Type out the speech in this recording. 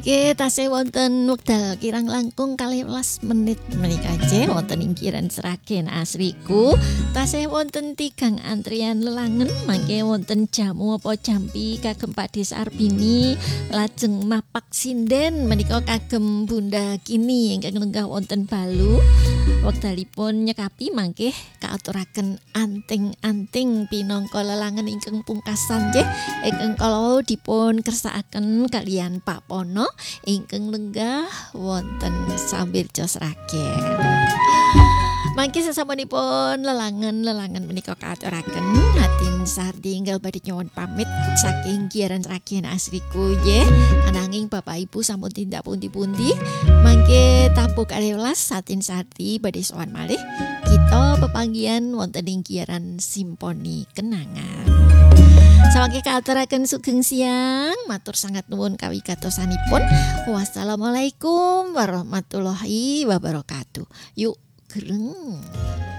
Oke, tasih wonten wekdal kirang langkung 12 menit menika nggih wonten ing Kiran Sragen asriku. Tasih wonten tigang antrian lelangen mangke wonten jamu apa jampi kagem Pak Des Arbini lajeng mapak sinden menika kagem Bunda Kini ingkang lenggah wonten Balu. Wekdalipun nyekapi mangke kaaturaken anting-anting pinangka lelangen ingkang pungkasan nggih ingkang kala dipun kersakaken kalian Pak Pono ingkang lenggah wonten Sambirja Sragen. Mangke sesampunipun lelangen menika kaaturaken Hatin Sardi enggal badhe nyuwun pamit saking Kiaran Sragen asriku nggih. Ananging Bapak Ibu sampun tindak pundi-pundi mangke tabuh 12 Hatin Sardi badhe sowan malih kita pepanggihan wonten ing Kiaran Simponi Kenangan. Samangke kaaturaken sugeng siang, matur sangat nuwun kawigatosanipun. Wassalamualaikum warahmatullahi wabarakatuh. Yuk, gereng.